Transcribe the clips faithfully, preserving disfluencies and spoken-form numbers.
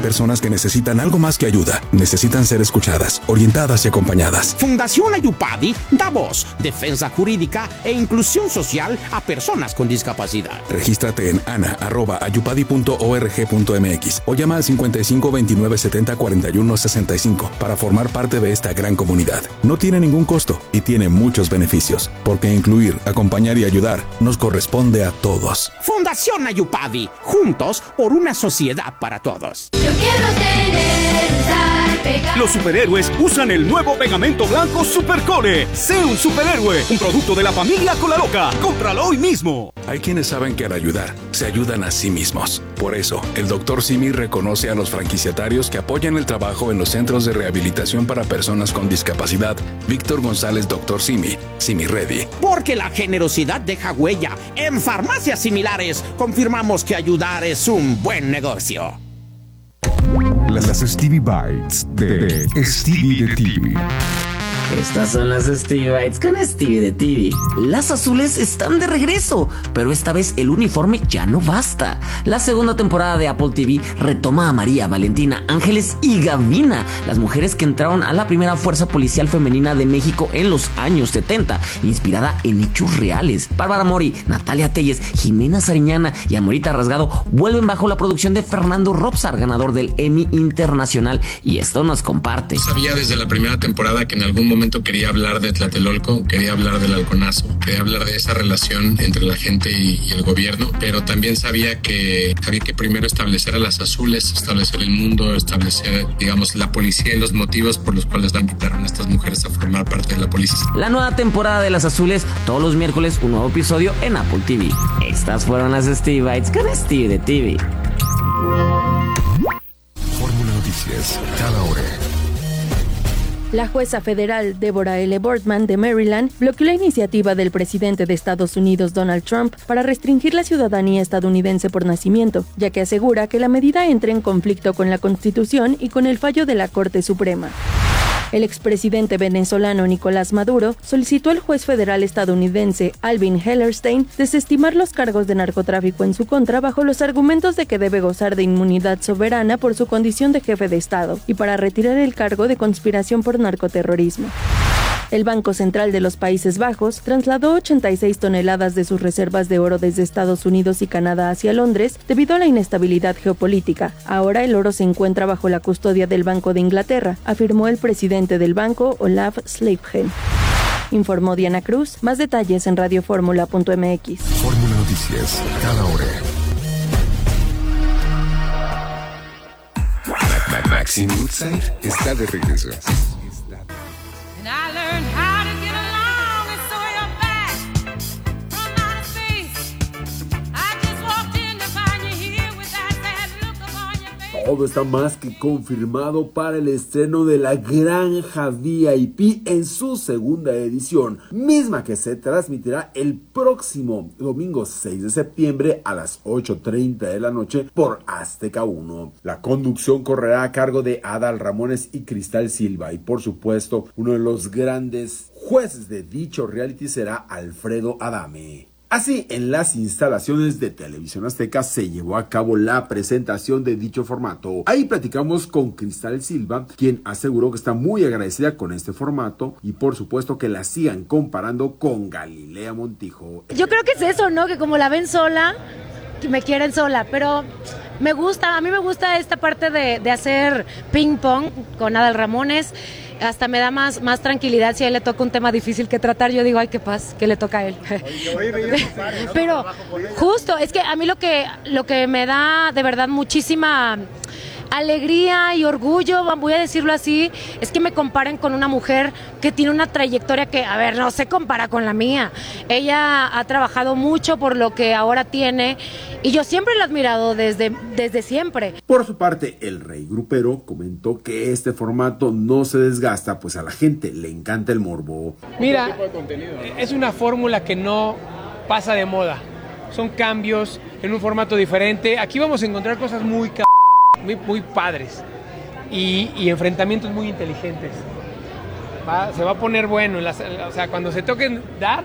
personas que necesitan algo más que ayuda. Necesitan ser escuchadas, orientadas y acompañadas. Fundación Ayupadi da voz, defensa jurídica e inclusión social a personas con discapacidad. Regístrate en ana arroba ayupadi punto org punto mx o llama al cincuenta y cinco veintinueve setenta cuarenta y uno sesenta y cinco para formar parte de esta gran comunidad. No tiene ningún costo y tiene muchos beneficios, porque incluir, acompañar y ayudar nos corresponde a todos. Fundación Ayupadi, juntos por una sociedad para todos. Yo quiero tener estar pegado. Los superhéroes usan el nuevo pegamento blanco Supercore. Sé un superhéroe, un producto de la familia Colaloca. Cómpralo hoy mismo. Hay quienes saben que al ayudar, se ayudan a sí mismos. Por eso, el doctor Simi reconoce a los franquiciatarios que apoyan el trabajo en los centros de rehabilitación para personas con discapacidad. Víctor González, doctor Simi, Simi Ready. Porque la generosidad deja huella. En farmacias similares, confirmamos que ayudar es un buen negocio. Las Stevie Bites de Stevie de T V. Estas son las Stevie Bites con Stevie de T V. Las azules están de regreso, pero esta vez el uniforme ya no basta. La segunda temporada de Apple T V retoma a María, Valentina, Ángeles y Gavina, las mujeres que entraron a la primera fuerza policial femenina de México en los años setenta, inspirada en hechos reales. Bárbara Mori, Natalia Telles, Jimena Sariñana y Amorita Rasgado vuelven bajo la producción de Fernando Robsar, ganador del Emmy Internacional, y esto nos comparte. Sabía desde la primera temporada que en algún momento momento quería hablar de Tlatelolco, quería hablar del halconazo, quería hablar de esa relación entre la gente y, y el gobierno, pero también sabía que había que primero establecer a las azules, establecer el mundo, establecer, digamos, la policía y los motivos por los cuales la invitaron a estas mujeres a formar parte de la policía. La nueva temporada de Las Azules, todos los miércoles un nuevo episodio en Apple T V. Estas fueron las Stevie Bites con Stevie de T V. Fórmula Noticias, cada hora. La jueza federal Deborah L. Boardman de Maryland bloqueó la iniciativa del presidente de Estados Unidos Donald Trump para restringir la ciudadanía estadounidense por nacimiento, ya que asegura que la medida entra en conflicto con la Constitución y con el fallo de la Corte Suprema. El expresidente venezolano Nicolás Maduro solicitó al juez federal estadounidense Alvin Hellerstein desestimar los cargos de narcotráfico en su contra bajo los argumentos de que debe gozar de inmunidad soberana por su condición de jefe de Estado y para retirar el cargo de conspiración por narcoterrorismo. El Banco Central de los Países Bajos trasladó ochenta y seis toneladas de sus reservas de oro desde Estados Unidos y Canadá hacia Londres debido a la inestabilidad geopolítica. Ahora el oro se encuentra bajo la custodia del Banco de Inglaterra, afirmó el presidente del banco, Olaf Sleiphen. Informó Diana Cruz. Más detalles en radioformula punto m x. Fórmula Noticias, cada hora. Maxine Woodside está de regreso. I learned how to get along, and so you're back from outer space. I just walked in to find you here with that sad look upon your face. Todo está más que confirmado para el estreno de La Granja V I P en su segunda edición, misma que se transmitirá el próximo domingo seis de septiembre a las ocho treinta de la noche por Azteca uno. La conducción correrá a cargo de Adal Ramones y Cristal Silva y por supuesto uno de los grandes jueces de dicho reality será Alfredo Adame. Así, en las instalaciones de Televisión Azteca se llevó a cabo la presentación de dicho formato. Ahí platicamos con Cristal Silva, quien aseguró que está muy agradecida con este formato y por supuesto que la sigan comparando con Galilea Montijo. Yo creo que es eso, ¿no? Que como la ven sola, que me quieren sola, pero me gusta, a mí me gusta esta parte de, de hacer ping pong con Adal Ramones. Hasta me da más, más tranquilidad si a él le toca un tema difícil que tratar. Yo digo, ay, qué paz, que le toca a él. Pero justo, es que a mí lo que, lo que me da de verdad muchísima alegría y orgullo, voy a decirlo así, es que me comparen con una mujer que tiene una trayectoria que, a ver, no se compara con la mía. Ella ha trabajado mucho por lo que ahora tiene y yo siempre la he admirado desde, desde siempre. Por su parte, el rey grupero comentó que este formato no se desgasta, pues a la gente le encanta el morbo. Mira, es una fórmula que no pasa de moda. Son cambios en un formato diferente. Aquí vamos a encontrar cosas muy c... Muy, muy padres y, y enfrentamientos muy inteligentes. Va, se va a poner bueno, las, o sea, cuando se toquen dar,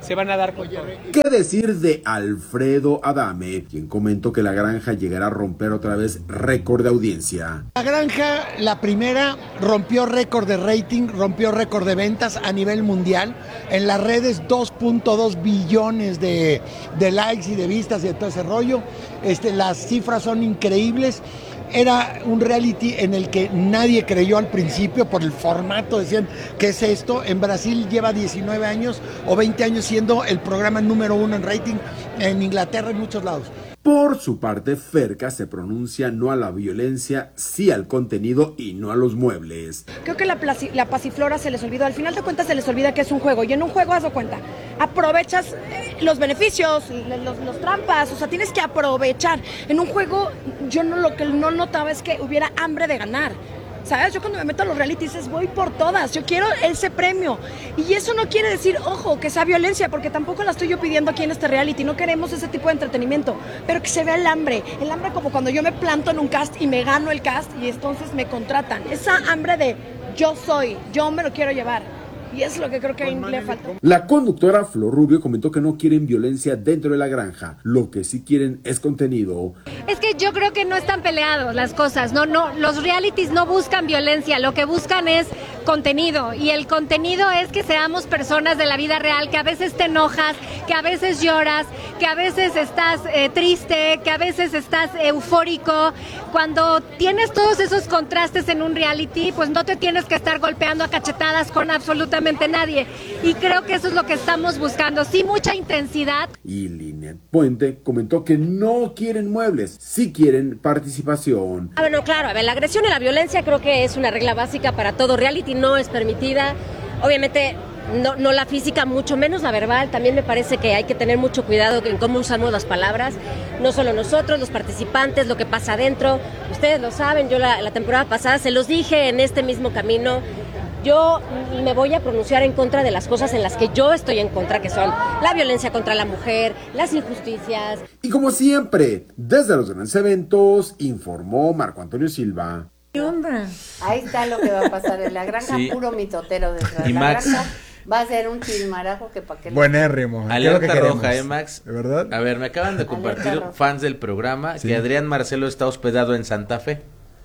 se van a dar con todo. ¿Qué decir de Alfredo Adame, quien comentó que La Granja llegará a romper otra vez récord de audiencia? La Granja, la primera, rompió récord de rating, rompió récord de ventas a nivel mundial. En las redes dos punto dos billones de, de likes y de vistas y de todo ese rollo. Este, las cifras son increíbles. Era un reality en el que nadie creyó al principio por el formato, decían, ¿qué es esto? En Brasil lleva diecinueve años o veinte años siendo el programa número uno en rating, en Inglaterra, en muchos lados. Por su parte, Ferca se pronuncia no a la violencia, sí al contenido y no a los muebles. Creo que la, placi- la pasiflora se les olvidó, al final de cuentas se les olvida que es un juego, y en un juego, haz de cuenta, aprovechas eh, los beneficios, los, los trampas, o sea, tienes que aprovechar. En un juego, yo no lo que no notaba es que hubiera hambre de ganar. ¿Sabes? Yo cuando me meto a los realities es voy por todas, yo quiero ese premio. Y eso no quiere decir, ojo, que sea violencia, porque tampoco la estoy yo pidiendo aquí en este reality, no queremos ese tipo de entretenimiento, pero que se vea el hambre, el hambre como cuando yo me planto en un cast y me gano el cast y entonces me contratan. Esa hambre de yo soy, yo me lo quiero llevar. Y es lo que creo que le falta. La conductora Flor Rubio comentó que no quieren violencia dentro de La Granja, lo que sí quieren es contenido. Es que yo creo que no están peleados las cosas, no, no, los realities no buscan violencia, lo que buscan es contenido, y el contenido es que seamos personas de la vida real, que a veces te enojas, que a veces lloras, que a veces estás eh, triste, que a veces estás eufórico. Cuando tienes todos esos contrastes en un reality, pues no te tienes que estar golpeando a cachetadas con absolutamente nadie, y creo que eso es lo que estamos buscando, sí, mucha intensidad. Y Linet Puente comentó que no quieren muebles, sí quieren participación. Ah, bueno, claro, a ver, la agresión y la violencia creo que es una regla básica para todo reality, no es permitida, obviamente no, no la física, mucho menos la verbal. También me parece que hay que tener mucho cuidado en cómo usamos las palabras, no solo nosotros, los participantes, lo que pasa adentro, ustedes lo saben, yo la, la temporada pasada se los dije en este mismo camino. Yo me voy a pronunciar en contra de las cosas en las que yo estoy en contra, que son la violencia contra la mujer, las injusticias. Y como siempre, desde los grandes eventos, informó Marco Antonio Silva. ¿Qué onda? Ahí está lo que va a pasar en La Granja, sí. Puro mitotero de y La Max. Granja. Va a ser un chismarajo que para qué. Buenérrimo. Alerta roja, ¿eh, Max? ¿De verdad? A ver, me acaban de compartir fans del programa sí. que Adrián Marcelo está hospedado en Santa Fe.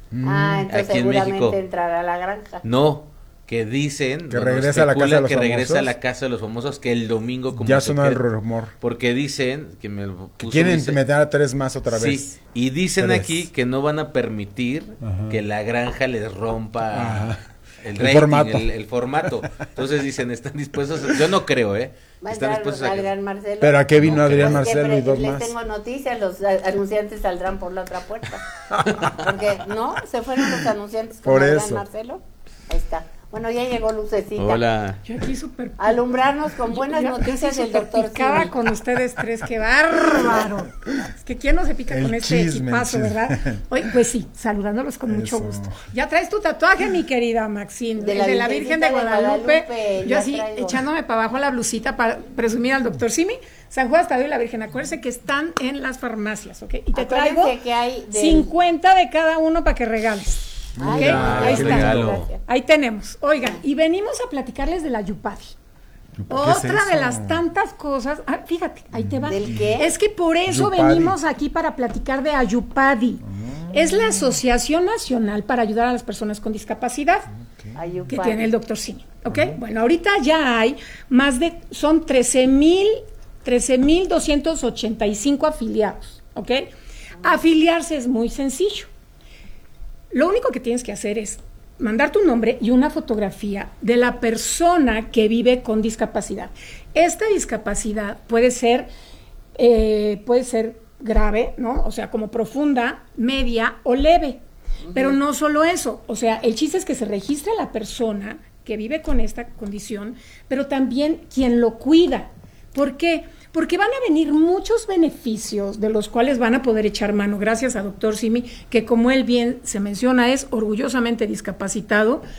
Ah, entonces aquí seguramente en México. entrará a La Granja. No. Que dicen que bueno, regresa a la casa de los que famosos. regresa a la casa de los famosos, que el domingo como ya sonó el rumor, porque dicen que me puso, que quieren dice, meter a tres más otra vez. Sí, y dicen tres. aquí que no van a permitir Ajá. que La Granja les rompa Ajá. el, el rating, formato. El, el formato. Entonces dicen, están dispuestos, yo no creo, eh. Va a están dispuestos a Adrián Marcelo. Pero ¿a qué vino no, Adrián pues Marcelo y dos les más? Les tengo noticias, los anunciantes saldrán por la otra puerta. Porque no, se fueron los anunciantes con por Adrián eso. Marcelo. Ahí está. Bueno, ya llegó Lucecita. Hola. Yo aquí súper... Alumbrarnos con buenas yo, noticias del doctor picada Simi. Con ustedes tres, qué bárbaro. Es que quién no se pica el con este chisme, equipazo, ¿verdad? Oye, pues sí, saludándolos con Eso. mucho gusto. Ya traes tu tatuaje, mi querida Maxine, de la, de la Virgen de Guadalupe. De Guadalupe yo así, traigo. echándome para abajo la blusita para presumir al doctor Simi. San Juan Estadio y la Virgen, acuérdense que están en las farmacias, ¿ok? Y te traigo que hay del... cincuenta de cada uno para que regales. Ay, okay, no, ahí está. regalo. Ahí tenemos. Oigan, y venimos a platicarles de la Yupadi. Otra es de las tantas cosas. Ah, fíjate, ahí te va. ¿Del qué? Es que por eso Yupadi. venimos aquí para platicar de Ayupadi. Oh. Es la Asociación Nacional para Ayudar a las Personas con Discapacidad okay. que tiene el doctor Simi. ¿Ok? Uh-huh. Bueno, ahorita ya hay más de. Son trece mil doscientos ochenta y cinco afiliados. ¿Ok? Uh-huh. Afiliarse es muy sencillo. Lo único que tienes que hacer es mandar tu nombre y una fotografía de la persona que vive con discapacidad. Esta discapacidad puede ser, eh, puede ser grave, ¿no? O sea, como profunda, media o leve. Uh-huh. Pero no solo eso. O sea, el chiste es que se registre la persona que vive con esta condición, pero también quien lo cuida. ¿Por qué? Porque van a venir muchos beneficios de los cuales van a poder echar mano gracias a doctor Simi, que como él bien se menciona es orgullosamente discapacitado.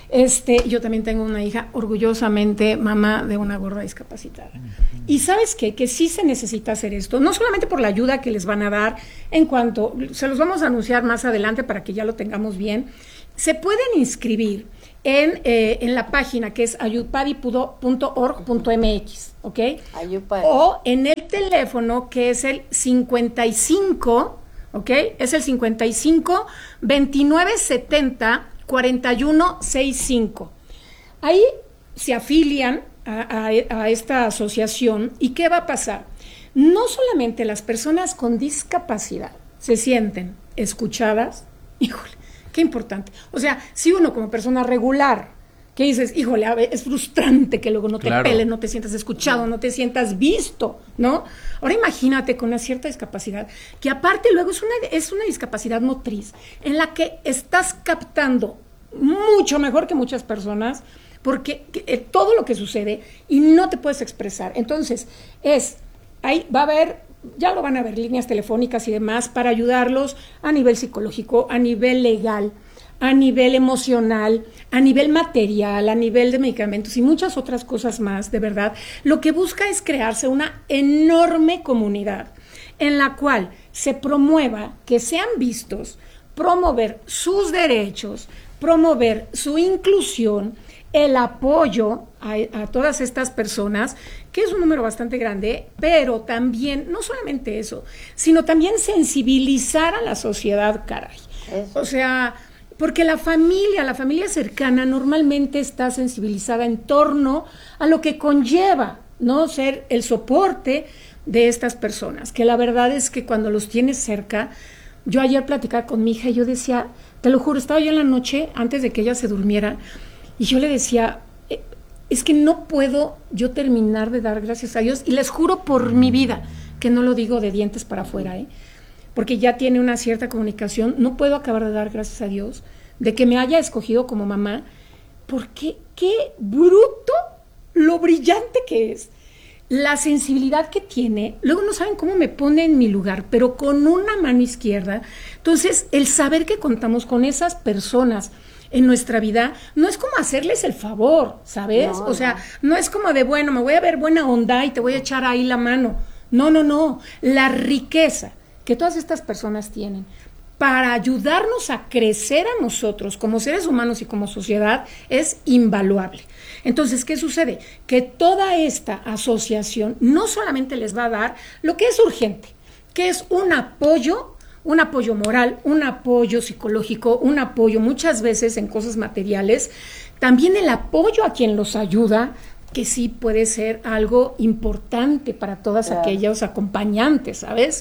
Este, yo también tengo una hija, orgullosamente mamá de una gorda discapacitada. Y ¿sabes qué? Que sí se necesita hacer esto, no solamente por la ayuda que les van a dar en cuanto, se los vamos a anunciar más adelante para que ya lo tengamos bien, se pueden inscribir en, eh, en la página que es ayupadi punto org punto m x, ¿ok? Ayupadi. O en el teléfono que es el cincuenta y cinco, ¿ok? Es el cincuenta y cinco, veintinueve setenta, cuarenta y uno sesenta y cinco. Ahí se afilian a, a, a esta asociación y ¿qué va a pasar? No solamente las personas con discapacidad se sienten escuchadas, híjole, qué importante. O sea, si uno como persona regular, que dices, híjole, a ver, es frustrante que luego no te Claro. pelen, no te sientas escuchado, no te sientas visto, ¿no? Ahora imagínate con una cierta discapacidad, que aparte luego es una, es una discapacidad motriz, en la que estás captando mucho mejor que muchas personas, porque eh, todo lo que sucede y no te puedes expresar. Entonces, es, ahí va a haber, ya lo van a ver, líneas telefónicas y demás para ayudarlos a nivel psicológico, a nivel legal, a nivel emocional, a nivel material, a nivel de medicamentos y muchas otras cosas más, de verdad. Lo que busca es crearse una enorme comunidad en la cual se promueva que sean vistos, promover sus derechos, promover su inclusión, el apoyo a, a todas estas personas, que es un número bastante grande, pero también, no solamente eso, sino también sensibilizar a la sociedad, caray. Eso. O sea, porque la familia, la familia cercana normalmente está sensibilizada en torno a lo que conlleva, ¿no? Ser el soporte de estas personas, que la verdad es que cuando los tienes cerca, yo ayer platicaba con mi hija y yo decía, te lo juro, estaba yo en la noche antes de que ella se durmiera y yo le decía, eh, es que no puedo yo terminar de dar gracias a Dios y les juro por mi vida, que no lo digo de dientes para afuera, ¿eh? Porque ya tiene una cierta comunicación, no puedo acabar de dar gracias a Dios de que me haya escogido como mamá, porque qué bruto lo brillante que es, la sensibilidad que tiene, luego no saben cómo me pone en mi lugar, pero con una mano izquierda. Entonces, el saber que contamos con esas personas en nuestra vida, no es como hacerles el favor, ¿sabes? No, o sea, no. no es como de, bueno, me voy a ver buena onda y te voy a echar ahí la mano. No, no, no, la riqueza que todas estas personas tienen para ayudarnos a crecer a nosotros como seres humanos y como sociedad es invaluable. Entonces, ¿qué sucede? Que toda esta asociación no solamente les va a dar lo que es urgente, que es un apoyo, un apoyo moral, un apoyo psicológico, un apoyo muchas veces en cosas materiales, también el apoyo a quien los ayuda, que sí puede ser algo importante para todas Claro. aquellos acompañantes, ¿sabes?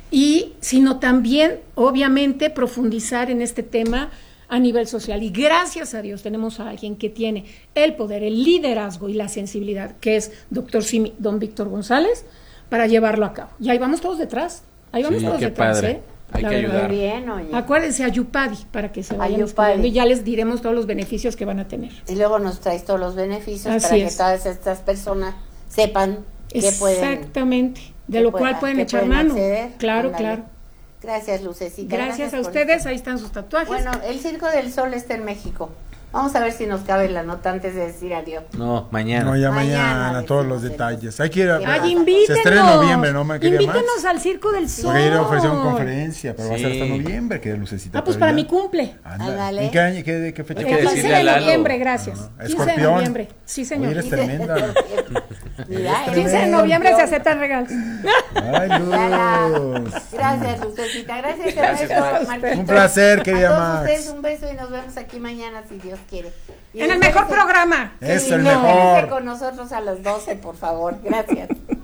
Y sino también, obviamente, profundizar en este tema a nivel social. Y gracias a Dios tenemos a alguien que tiene el poder, el liderazgo y la sensibilidad, que es doctor Simi, don Víctor González, para llevarlo a cabo. Y ahí vamos todos detrás. Ahí vamos Sí, todos qué detrás, padre. ¿eh? Hay La que verdad. ayudar. Muy bien, oye. Acuérdense, Ayupadi, para que se vayan Ayupadi. inscribiendo y ya les diremos todos los beneficios que van a tener. Y luego nos traes todos los beneficios Así para es. que todas estas personas sepan que pueden. Exactamente. De que lo puedan- cual pueden que echar pueden mano. acceder. Claro, Ándale. claro. Gracias, Lucecita. Gracias, a por ustedes, esto. ahí están sus tatuajes. Bueno, el Circo del Sol está en México. Vamos a ver si nos cabe la nota antes de decir adiós. No, mañana. No, ya Mañana mañana, todos los decimos detalles. Hay que ir a. Ay, invítenos. Se estrena en noviembre, ¿no? ¿Me quería más? Invítenos al Circo del Sol. Porque ayer ofrecieron conferencia, pero va a ser hasta Sí. noviembre, que Lucecita. Ah, pues pero para ya. mi cumple. Anda. Ándale. ¿En qué año? ¿Qué, de qué fecha? Hay El que quince decirle a de Lalo. noviembre, gracias. Ajá. quince de Escorpión. noviembre. Sí, señor. Oye, eres Dice- tremenda. Mira, Eres quince de tremenda. noviembre se aceptan regalos. Ay, Luz. Gracias, Lucecita. Gracias, Gracias Ernesto, a usted. Marquitos. Un placer, querida A todos Max. ustedes un beso y nos vemos aquí mañana si Dios quiere. Y En el espérense- mejor programa. Es Sí, el no, mejor. quédense con nosotros a las doce, por favor. Gracias.